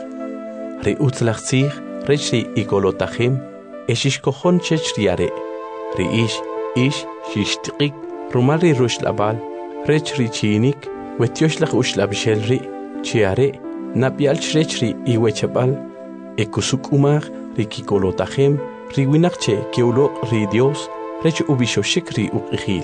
Ri utzlaj tzij rech ri ikolotajem xixkojon chech ri are. Ri ix xixtiqik rumal ri ruxlab'al rech ri chiinik wetyoxlaj uxlab'xel ri chi are napyalch rech ri iwechab'al kusuk'umaj ri kikolotajem ri winaq che kiwloq' ri Dios rech ubixoxik ri uq'ijil.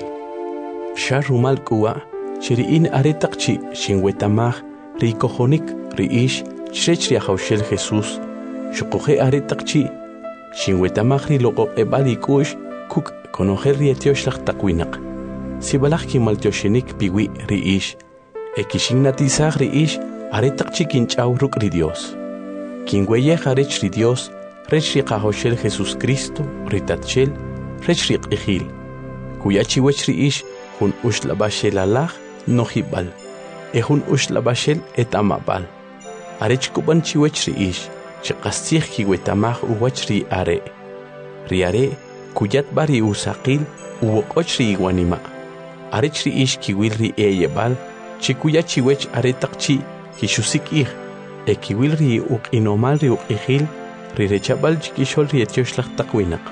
Xa rumal k'uwa che ri'in are taq chi xinwetamaj ri kojonik ri ix chrech ri ajawxel Jesús, xuquje are taq chi xinwetamaj ri loq'oq'eb'al ik'u'x kuk' konojel ri etyoxlaj taq winaq. Sibalaj kimaltyoxinik piwi ri ix, kixinnatisaj ri ix are taq chi kinch'aw ruk' ri Dios. Kinweyej arech ri Dios rech ri qajawxel Jesucristo ri tatxel rech ri q'ijil, kuya chiwech ri ix jun uxlab'axel alaj nojib'al, jun uxlab'axel etamab'al. Arech kub'an chiwech ri ix che qastzij kiwetamaj uwach ri are. Ri are kuyat b'a ri usaqil uwoq'och ri iwanima'. Arech ri ix kiwil ri eyeb'al che kuya chiwech are taq chi kixusik'ij, kiwil ri uq'inomal ri uq'ijil ri rechab'al chikixol ri etyoxlaj taq winaq.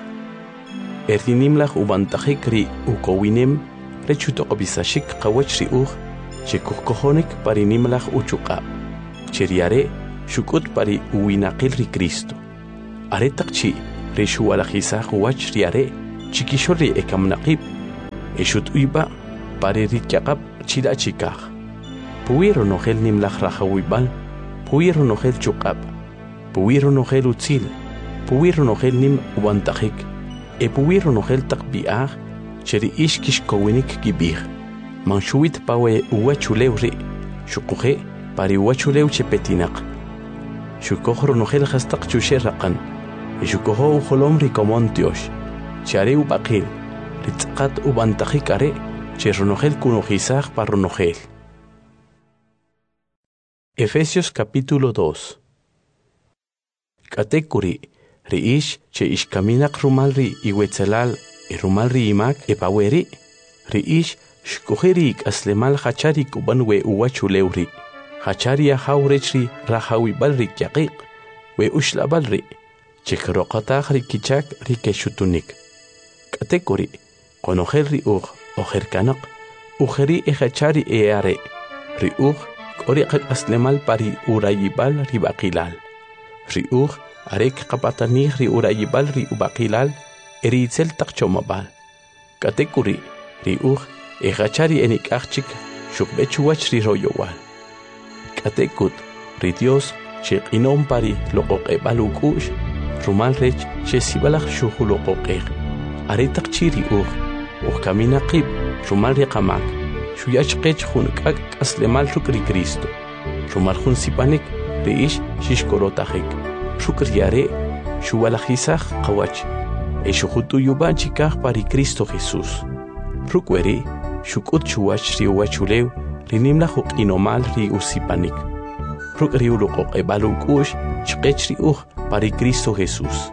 Ri nimlaj ub'antajik ri ukowinem rech utoq'obisaxik qawach ri che kujkojonik pari nimlaj uchuq'ab'. Che ri are shukut pari uwinaqil ri Cristo. Are taqchi ri shuwalajisaq wach ri are chikishol ri ekamnaqib. Eshut uyba pari ri kyaqab chila chikaq. Puwiro nojel nimlaj rajawibal, puwiro nojel chuqab, puwiro nojel utzil, puwiro nojel nim ubantajik, puwiro nojel taqbiaq, cheri ishkish kowinik gibig. Manshuit pawe uwachulew ri, shukuhe pari uwachulew chepetinaq. Shukohro nojel hastaq chusherraqan, shukoho ujolom ri komon Dios, chare ubaqil, ritzqat ubantajik are, cherronojel kunojizaq parronojel. Efesios capítulo 2. Katekuri, riish che ishkaminak rumalri iwetzelal rumalri imak epaweri, riish shkujerik aslemal hachari kubanwe uwachulewri, hachari ahawrechri rahawibalri kyaqiq, we ushlabalri, chekroqatahri kichak rikeshutunik. Katekuri, konojelri ojerkanak, ujeri ehachari eare, riuj Oriqaq aslemal pari urayibal ri baqilal. Riuj arek qapatanij ri urayibal ri ubaqilal eritzel taqchomabal. Katekuri riuj ejachari enikachik shukbechuwach ri royowal. Katekut ri Dios cheqinom pari loqoqebal ukush rumal rech chesibalaj shuhuloqoqej. Aretaqchi riuj kaminaqib rumal ri qamak. Shuyachqech junkak aslemal rukri Cristo. Rumar jun sipanik reish shishkorotajik. Rukriare shuwalajizaj qawach. Eshujutu yubanchikaj pari Cristo Jesús. Rukweri shukut chuwach ri uwachulew rinimla inomal ri usipanik. Rukri uloqoqebal ukush chqech ri pari Cristo Jesús.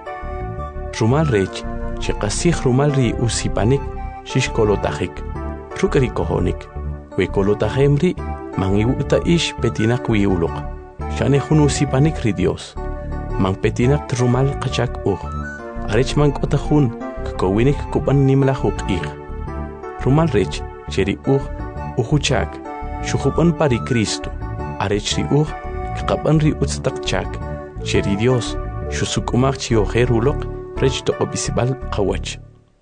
Rumal rech cheqasij rumal ri usipanik shishkolotajik. Rukri kohonik. Wekolotajemri mangiwuta ish petinak wiulok. Shane usipanik ri Dios. Man petinak trumal qachak Arech man kotahun kkowinik kupan nimla hukig. Rumal rech cheri uhuchak. Shuhupan pari Cristo. Arech ri kkapan ri utstakchak. Cheri Dios shusukumak chiojerulok rech toqobisibal qawach.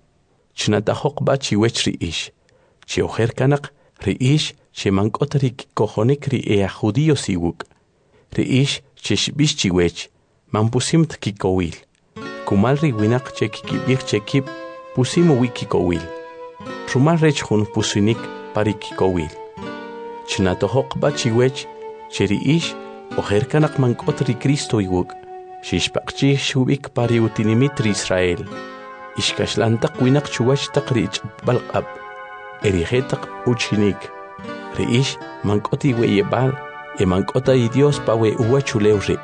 Chnatahok ba chiwech ri ish. Chiojer kanak riish che mankotrik kohonik ri judío siwuk. Riish che shbish chiwech man pusimt kikowil. Kumal ri winak che kikibik che kip pusimo wikikowil. Rumal rech hun pusinik pari kikowil. Chnatohok ba chiwech che riish ojerkanak mankot ri Cristo iwuk. Shishpakchi shubik pari utinimit ri Israel. Ishkashlantak winak chuwach takrich balqab. Erigetaq uchinik. Riish mankoti weyebal mankota y Dios pawe uwachulewri.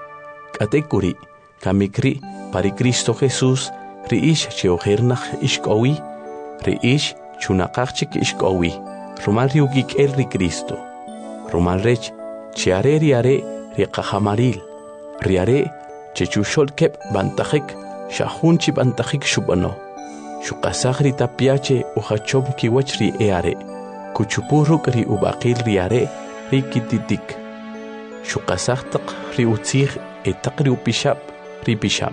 Katekuri kamikri pari Cristo Jesús riish cheojernaj ishkowi. Riish chunaqachik ishkowi. Rumal riugik el ri Cristo. Rumal rech chiare riare riqahamaril. Riare chechushol kep bantajik shahunchi bantajik shubano. Shukasagri tapiache uhachom kiwachri eare. Kuchupuruk ri ubaqil riare ri kititik. Shukasagtaq ri utzig etaq ri upishap ri pishap.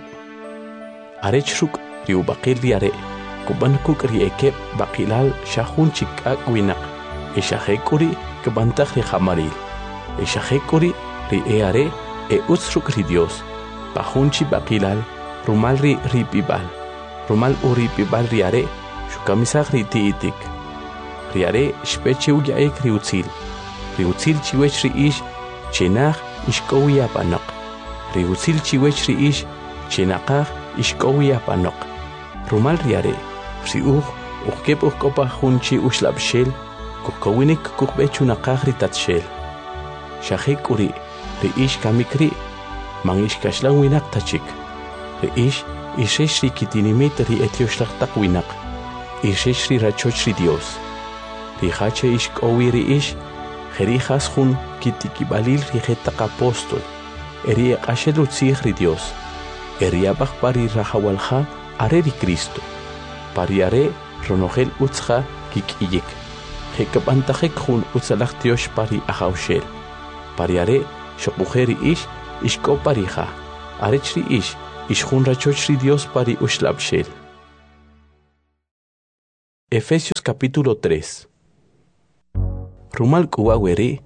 Arechruk ri ubaqil riare. Kubankuk ri ekep baqilal shahun chikak winak. Eshahekuri kubantaj ri hamaril. Eshahekuri ri eare utzruk ri Dios. Pahunchi baqilal rumal ri pibal. Rumal uripibal riare, shukamisag ritiitik. Riare shpeche uyaek riutzil. Riutzil chiwech riish, chenach ishkowi apanok. Riutzil chiwech riish, chenakach ishkowi apanok. Rumal riare, riuj kopa hunchi ushlabshel, kukowinik kukbechu nakach ritatshel. Shahek uri, riish kamikri, mangishkashlang winak tachik. Riish, Isheshri kitinimit ri etioshlaqtaq winak. Isheshri rachochri Dios. Rihache ishkowi ri ish. Jerijas jun kitikibalil rijetaq apóstol. Eri eqashel utzig ri Dios. Eri abaj pari rajawalja are ri Cristo. Pari are ronogel utzja kikiyik. Jekapantajek jun utzalaq Dios pari ajawshel. Pari are shokujeri ish ishko parija, arechri ishjun rachochri Dios pari ushlabshel. Efesios capítulo 3. Rumal kuwa weri,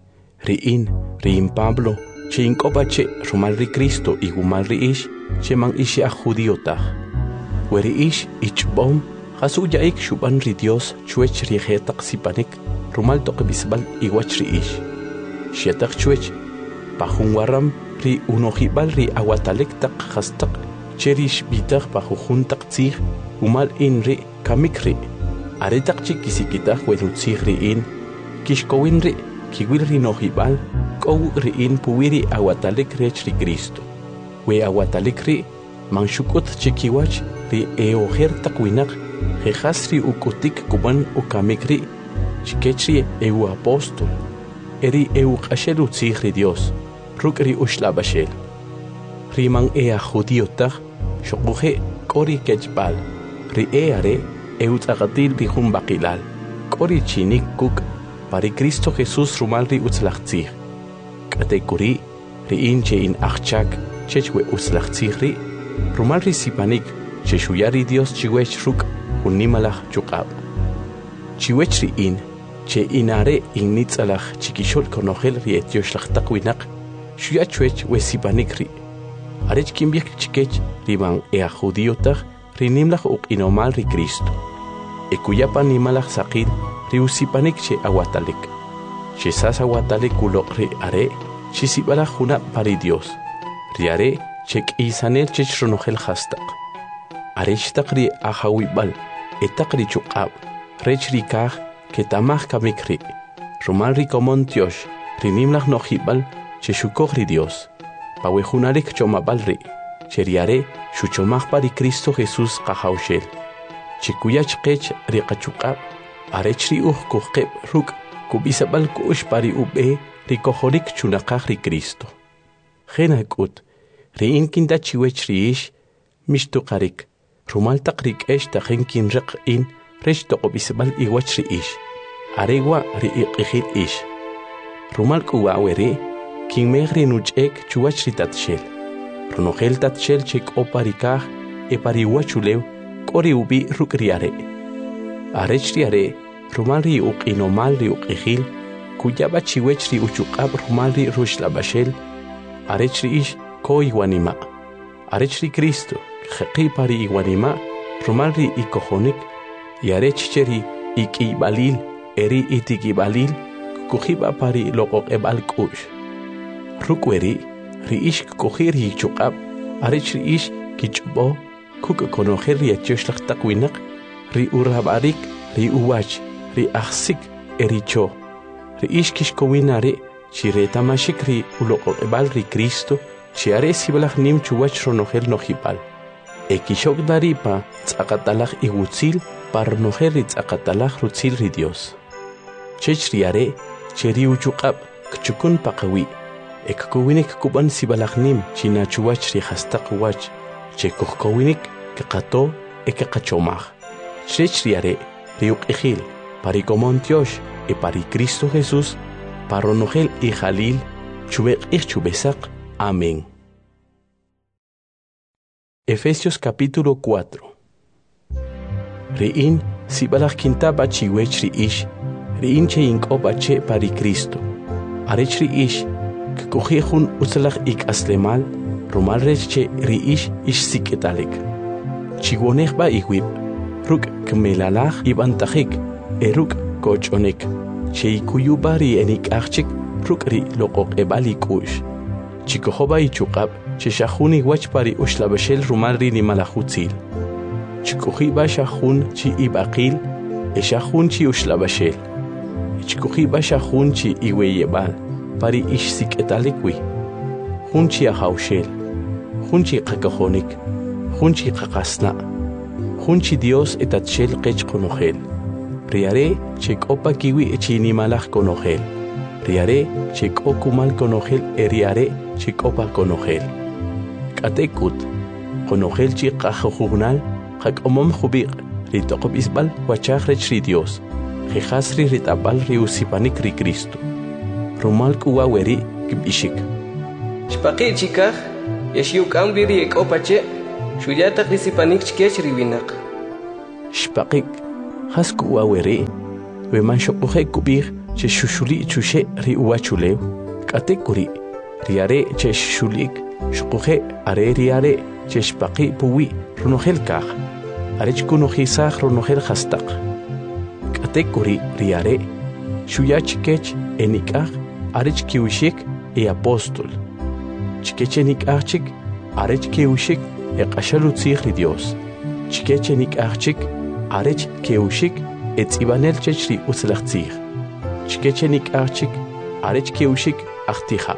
riin Pablo, che inkopache rumal ri Cristo y gumal ri che man ishi a judiotah. Weri ichbom, hasuya ik shuban ri Dios chuech ri jetak sipanik, rumal toque bisbal iguach ri Shetak chuech, pajun waram ri unojibal ri aguatalek tak hastak, cherish bitak pajujun tak tzig, umal in ri kamik ri. Aretak chikisikitah welutzig ri in, kishkowin ri, kiwil ri nojibal, kow ri in puwiri aguatalek rech ri Cristo. We aguatalek ri, manshukut chikiwach ri eojer takwinak, jejas ri ukutik kuban ukamik ri, chikechri eu apóstol. Eri euqashel utzig ri Dios, ruk ri ushlabashel. Riman ea judiotah, shokuje kori kechbal, ri eare eutzagatil ri jun bakilal, kori chinik kuk, pari Cristo Jesús rumal ri utzlachtzig. Katekuri, ri inche in achchak, chechwe utzlachtzig ri, rumal ri sipanik, cheshuyari Dios chiwech ruk, unimalach chukab. Chiwech ri in, che inare innitzalach chikishol konogel ri etioshlachtakwinak, shuya chuech we sipanik ri. Arech kimbiak chikech riman ea judiotach, ri nimlach uk inomal ri Cristo. Ekuyapa nimalach sakil, ri usipanik che aguatalik. Che sas aguatalik ulok ri are, che sibalach juna pari Dios. Ri are, che k'isanel che chronogel hastak. Arechtak ri ahawibal, etak ri chukab, rech ri kaj, que tamach kamikri, rumal ri komon tiosh, ri nimlach nojibal, che shukog ri Dios. Pawejunarik chomabal ri, che riare, shuchomach pari Cristo Jesús kahaushel. Che kuyach kech ri kachukab, arech ri kuhkeb ruk, kubisabal kush pari ube, ri kohorik chunakach ri Cristo. Genakut, ri inkinda chiwech ri mishtukarik, rumal takrik tajenkin rik in, rech toqobisbal iwach ri aregua ri iqijil rumal kuwa weri kinmegri nuchek chuwach ri tatshel runogel tatshel chek oparikaj epariwachulew kori ubi rukriare arech riare rumal ri uqinomal ri uqijil kuyaba chiwech ri uchuqab rumal ri rushlabashel arech ri ko iwanima arech ri Cristo jeqi pari iwanima rumal ri ikojonik yarech cheri ikibalil eri itikibalil kujiba pari loqoq ebal kush rukweri riish kujir hichuqab arech riish kichbo kuk konojer ri achoshlaq taqwinak ri urabarik ri uwach ri akhsik ericho riish kishkowinare chireta mashik ri uloqoq ebal ri Cristo chiare sibalaj nim chuwach ronogel nojibal ekishok daripa tzaqatalaj igutzil parnojeritz akatalaj rutzil ri Dios. Chech riare, cheri uchuqab, kchukun paqawi, ekkuwinik kuban sibalajnim, chinachuwach ri hastaq wach, chekuhkowinik, kekato, ekekachomaj. Chech riare, ri uqijil, pari komontiosh, pari Cristo Jesús, paronogel y jalil, chubeq y chubesaq. Amén. Efesios capítulo 4. Riin sibalach kintaba chiwech riish, riin che inkoba che pari Cristo. Arech riish, kukujihun usalach ik aslemal, rumal rech che riish ish siketalik. Chiwonech ba iwib, ruk kmelalach ibantajik, eruk kochonek. Che ikuyuba ri enik achik, ruk ri loqok ebalik ush. Chikohoba ichukab, che shahuni wach pari ushlabashel rumal ri ni malachutzil. Chikujiba shahun chi ibaqil, shahun chi ushlabashel. Chikujiba shahun chi iweyebal, pari ish siketalikwi. Hun chi ahaushel, hun chi kakahonik, hun chi kakasna, hun chi Dios etatshel kech konogel. Riare chek opa kiwi echini malach konogel. Riare chek okumal konogel eriare chek opa konogel. Katekut, konogel chi kajojugnal, Hak omom jubiq, ri toqob isbal, wachaj rech ri Dios, jejas ri ritabal ri usipanik ri Cristo. Rumal kuwa weri kibishik. Shpaqi chikaj, yashiuk ambiri ekopache, shuyata risipanik chkech riwinak. Shpaqik, hasku wawere, we manshokuje kubir, che shushuli chushe ri uachulew, katekuri, riare che shulik, shukuje are riare, che shpaqi puwi, runogel kaj, arech kunojisaj runogel hastak. Katekuri riare, shuyachkech enikaj, arech kiwishik e apóstol. Chikechenik achik, arech kiwishik e kashalutzig ri Dios. Chikechenik achik, arech kiwishik et ibanel chechri utzlachtzig. Chikechenik achik, arech kiwishik achtija.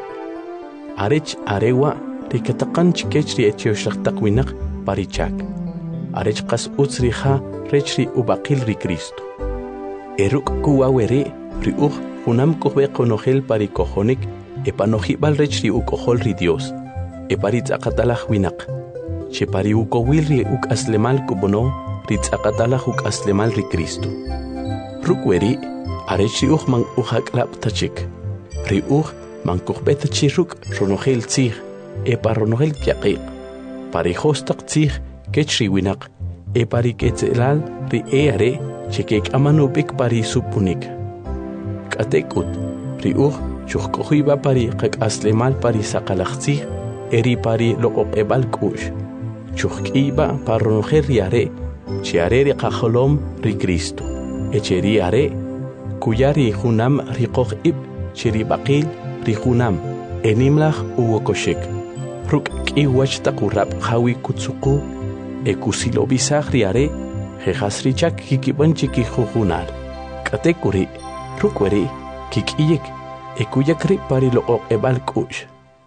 Arech arewa rikatakan chikechri et yoshlachtakwinak parichak. Arech kas utzriha rechri ubaqil ri Cristo. Eruk kuwawere ri unam kohbe konogel parikojonik epanojibal rechri ukojol ri Dios eparitzacatalaj winak chepari ukowil ri aslemal kubono ritzacatalaj aslemal ri Cristo rukweri arechri man ujaklap tachik ri man kohbet chiruk ronogel tzig eparonogel kyaqiq parijostak tzig kechri winak epariketzelal ri eare chekek amanubik pari supunik katekut riuj chuqojiba pari qak aslemal pari saqalaqtzi eri pari loqoqebal kush chuqiba parronojer riare chiare ri qajolom ri Cristo echeri are kuyari junam riqoq ib chiri baqil ri junam enimlaj uwokoshek ruk kiwach taqurab hawi kutsuqu ekusilo bisaj riare jejasrichak kikibanchi kijujunal katekuri rukweri kikiyek ekuyakri pari loqoqebal kush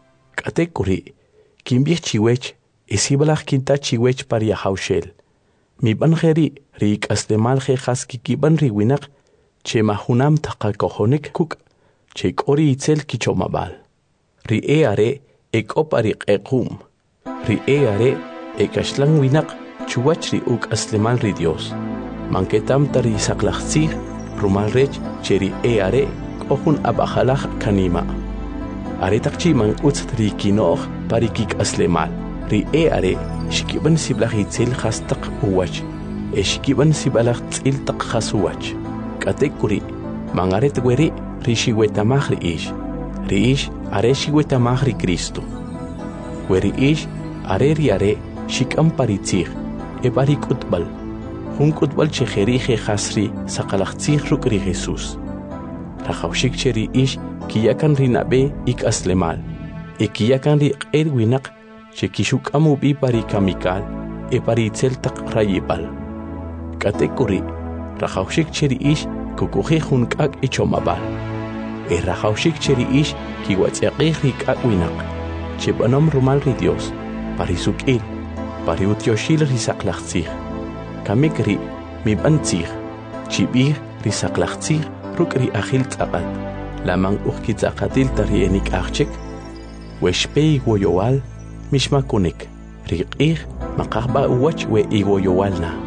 katekuri kimbih chiwech isibalaj kinta chiwech pari haushel mi banjeri rik aslemal jejas kikiban riwinak che mahunam taqakojonik kuk che kori itzel kichomabal ri eare ekopari qequm ri eare ekashlan winak chuwachri uk aslemal ri Dios manketam tari saqlaqtzig rumal rech cheri eare kohun abajalaj kanima aretakchi man utzri kinoj parikik aslemal ri eare shikiban siblajitzel hastaq uwach shikiban sibalaj tzil taq hasuwach katekuri man aret weri rishiwetamaj ri ish are shiwetamaj ri Cristo weri ish are riare shikam paritzig ebarik utbal Hunkutbal chejeri jejasri saqalaqtzig rukri Jesús. Rajawshik cheri ish kiyakan rinabe ik aslemal. Kiyakan ri erwinak chekishuk amubi pari kamikal pari tzeltak rayibal. Katekuri rajawshik cheri ish kukuji hunkak ichomabal. Rajawshik cheri ish kiwatzaqig rikak winak. Chepanom rumal ri Dios parisukil pariutyoshil risaqlaqtzig. Kamikri mi bantzig, chibir risaqlaqtzig rukri ajil tzaqat, lamang ujkitzaqatil tari enik achek, weshpei woyowal mishmakunik, riqig maqahba uwach we iwoyowalna.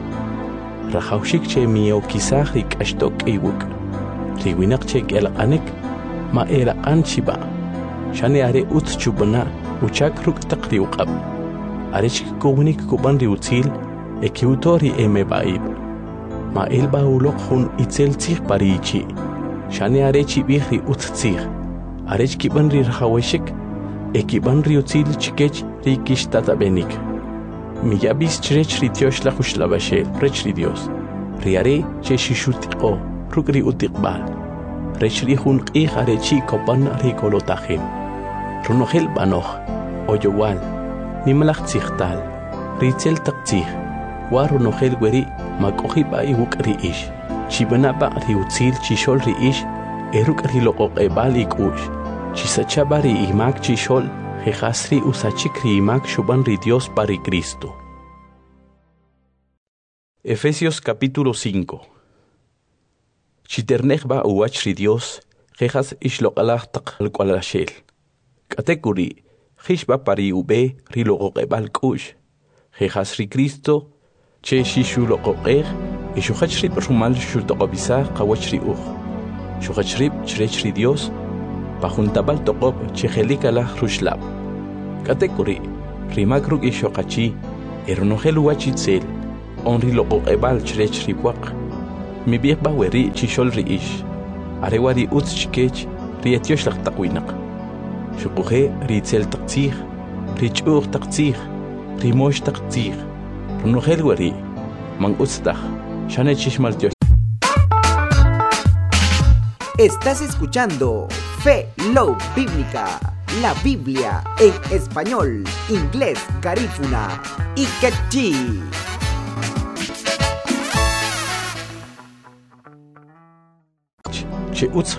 Rajawshik che miokisaj rikashtok iwuk, riwinak che elqanek ma elaqan chiba, shane are utchubana uchak ruk taqri uqab, arechik kuwnik kuban riutzil, ekiutori emebaib ma elba ulok hun itzel tzig parichi shane arechi bihri utzig arech kiban ri rajaweshik ekiban ri utzil chikech rikish tatabenik miyabis chrech ri tiosh la khushlabashe rech ri Dios riare che shishutiqo rukri utiqbal rech ri hun qih arechi kopan ri kolotahim runogel banoh oyowal nimlach tzigtal ritzel taqtzig waru nojel weri makojiba iwuk ri ish chibanaba riutzil chishol ri ish eruk ri loqoqebal ikush chisachaba ri imak chishol jejasri usachik ri imak shuban ri Dios pari Cristo. Efesios capítulo 5. Chiternejba uwach ri Dios jejas ishloqalaj taqalqualashel katekuri jishba pari ube ri loqoqebal kush jejas ri Cristo che shishulo qoqer y shuhachrib rumal shultoqobisa qawachri uj shuhachrib chrechri Dios pajuntabal toqob chejelikala rushlab Katekuri, rimakruk ishokachi, eronogel wachitzel, onri lo ebal chrech ripuak. Mi biek baweri chishol riish, arewari utz chikech, rietyosh lak takwinak. Shukuhe ritzel taktzih, richur taktzih, rimosh taktzih, ronogel wari, mang utztach, shane chishmaltyosh. Estás escuchando Fe Love Bíblica, la Biblia en español, inglés, garífuna y quechí. Che utz